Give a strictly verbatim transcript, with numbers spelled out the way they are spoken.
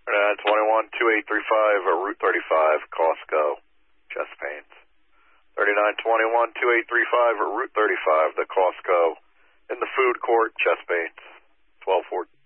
nine twenty-one, two eight three five, Route thirty-five, Costco, chest pains. thirty-nine twenty-one, two eight three five, Route thirty-five, the Costco, in the food court, chest pains. twelve fourteen.